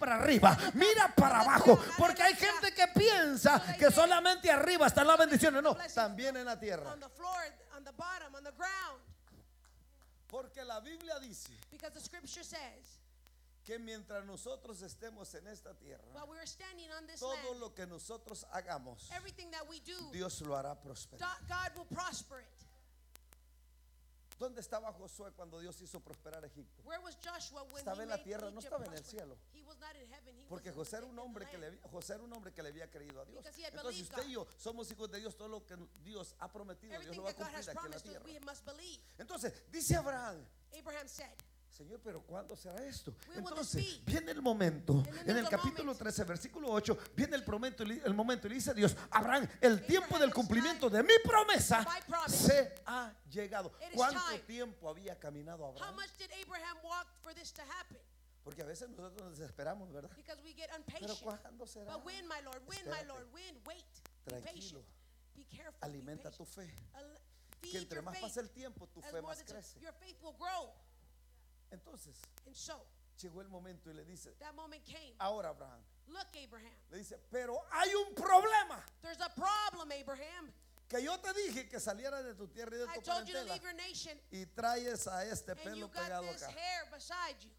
para arriba, mira para abajo, porque hay gente que piensa que solamente arriba están las bendiciones. No, también en la tierra. On the floor, on the bottom, on the ground. Porque la Biblia dice Because the scripture says, que mientras nosotros estemos en esta tierra, while we're standing on this todo land, lo que nosotros hagamos, everything that we do, Dios lo hará prosperar. God will prosper it. ¿Dónde estaba Josué cuando Dios hizo prosperar Egipto? Where was Joshua when Estaba he en la made tierra, no Egypt estaba en el prosper? cielo. He was not in heaven, he Porque was José era in un the hombre que land. José era un hombre que le había creído a Dios. Because he had Entonces believed usted y yo somos hijos de Dios. Todo lo que Dios ha prometido, Dios Everything lo va a that God cumplir has aquí en la promised us, tierra. we must believe. Entonces dice Abraham: Abraham said, Señor, pero ¿cuándo será esto? When will this Entonces be? viene el momento, And then en there's el a capítulo moment. 13, versículo 8, viene el momento y le dice Dios: Abraham, el tiempo Abraham, del it's cumplimiento time. de mi promesa My promise. se ha llegado. It is ¿Cuánto time. tiempo había caminado how Abraham? much did Abraham walk for this to happen? Porque a veces nosotros nos desesperamos, ¿verdad? Because we get Pero impatient. ¿cuándo será? But when, my Lord, when, my Espérate. Lord, when, wait, be Tranquilo. patient, be careful, Alimenta be tu patient. fe. Feed Que entre your más faith. pasa el tiempo, tu As fe more más the time, crece. your faith will grow. Entonces And so, llegó el momento y le dice: that moment came. ahora Abraham, Look, Abraham, le dice, pero hay un problema. there's a problem, Abraham. Que yo te dije que salieras de tu tierra y de I tu told you to parentela leave your nation, y traes a este and you pelo got pegado this acá. hair beside you.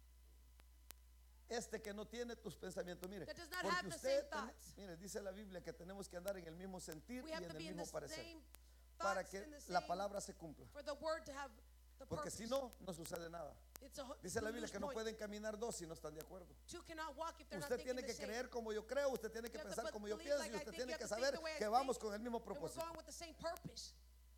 Este que no tiene tus pensamientos. Mire, That does not porque have the usted, same thoughts. mire, dice la Biblia que tenemos que andar en el mismo sentir We y have en to el be in mismo the parecer same para thoughts que and the la same, palabra se cumpla. for the word to have the Porque purpose. si no, no sucede nada. It's a Dice la Biblia lose que no point. pueden caminar dos si no están de acuerdo. Two cannot walk if they're not Usted thinking tiene the que same. creer como yo creo, usted tiene que You have to pensar como yo believe pienso like y I usted think, tiene you que have to think saber the way I que think, vamos con el mismo and we're propósito. going with the same purpose.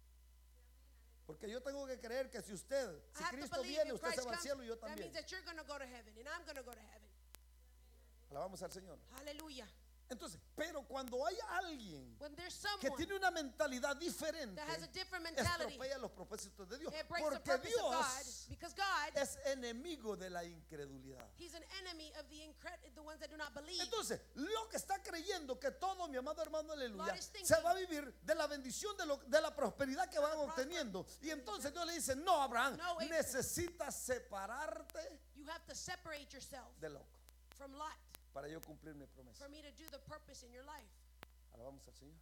Porque yo tengo que creer que si usted, I si have to Cristo believe viene, if usted se Christ va al comes, cielo y yo that también. means that you're going to go to heaven and I'm going to go to heaven. Alabamos al Señor. Hallelujah. Entonces, pero cuando hay alguien When there's que someone tiene una mentalidad diferente, that has a different mentality, estropea los propósitos de Dios. it breaks the Porque purpose of God. Dios Because God, es enemigo de la incredulidad. He's an enemy of the ones that do not believe. Entonces, lo que está creyendo que todo, mi amado hermano, aleluya, Lord is thinking se va a vivir de la bendición de la prosperidad que van obteniendo. Y entonces Dios le dice: no, Abraham, No, Abraham. necesitas separarte You have to separate yourself de Lot from Lot para yo cumplir mi promesa. for me to do the purpose in your life. Alabamos al Señor.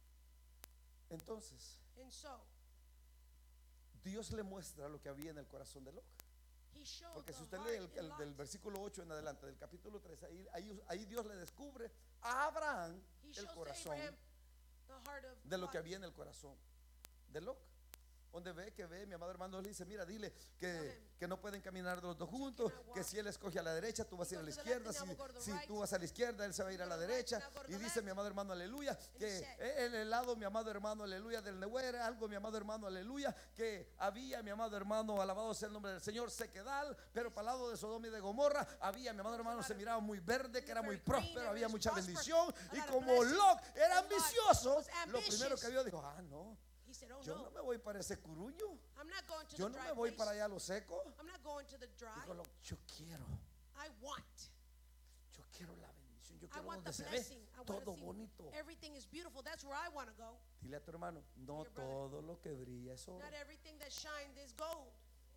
Entonces, And so, Dios le muestra lo que había en el corazón de Lot. He showed Porque the si usted heart lee in Lot. del versículo 8 en adelante, del capítulo 3, ahí Dios le descubre a Abraham He el shows to corazón Abraham the heart of de lo que Lot. había en el corazón de Lot. Donde ve, mi amado hermano, le dice: mira, dile que no pueden caminar los dos juntos, que si él escoge a la derecha, tú vas a ir a la izquierda, si tú vas a la izquierda, él se va a ir a la derecha. Y dice, mi amado hermano, aleluya, que el helado, mi amado hermano, aleluya, del Nehuer, algo, mi amado hermano, aleluya, que había, mi amado hermano, alabado sea el nombre del Señor, sequedal, pero para el lado de Sodoma y de Gomorra había, mi amado hermano, se miraba muy verde, que era muy próspero, había mucha bendición. Y como Lot era ambicioso, lo primero que vio, dijo: ah, no, He said, oh yo no no, me voy para ese curuño, I'm not going to yo the no dry me voy place. para allá a lo seco. I'm not going to the dry. Dijo Lot: yo quiero la bendición, yo I quiero want donde the se ve blessing. I want to todo see bonito. everything is beautiful. That's where I want to go. Dile a tu hermano: no Dear brother, todo lo que brilla es oro. Not everything that shines is gold.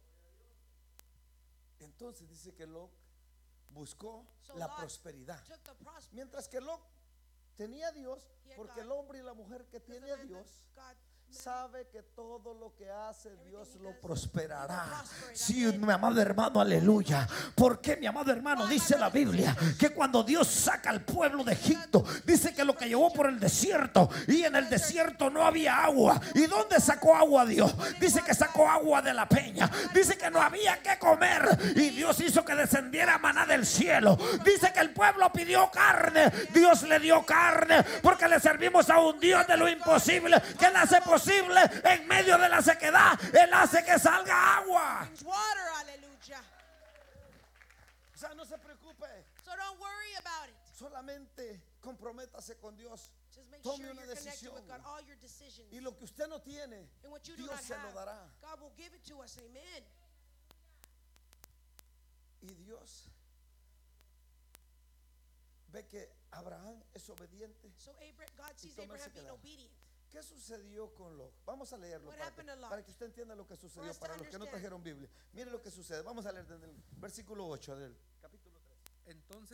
Entonces dice que Lot buscó So la Lot prosperidad, took the prosperity. mientras que Lot tenía a Dios, He had porque God. el hombre y la mujer que Because tiene a the man that Dios God sabe que todo lo que hace Dios he lo does, prosperará. he will prosper it. Sí, Amén. mi amado hermano, aleluya. Porque mi amado hermano, Why, dice my la brothers and Biblia sisters? que cuando Dios saca al pueblo de Egipto, dice que lo que llevó por el desierto, y en el desierto no había agua. ¿Y dónde sacó agua Dios? Dice que sacó agua de la peña. Dice que no había que comer y Dios hizo que descendiera maná del cielo. Dice que el pueblo pidió carne, Dios le dio carne, porque le servimos a un Dios de lo imposible, que él hace posible en medio de la sequedad. Él hace que salga agua. brings water. Hallelujah. O sea, no se preocupe, So don't worry about it. solamente comprométase con Dios. Just make Tome sure una you're connected decisión. with God. All your decisions. Y lo que usted no tiene, And what you do Dios not se lo have, dará. God will give it to us. Amen. Y Dios ve que Abraham es obediente. So God sees toma Abraham being sequedad. obedient. ¿Qué sucedió con Lot? Vamos a leerlo What para happened to Lot? para que usted entienda lo que sucedió. us to Para los que no understand. trajeron Biblia, mire lo que sucede. Vamos a leer desde el versículo 8 del capítulo 3. Entonces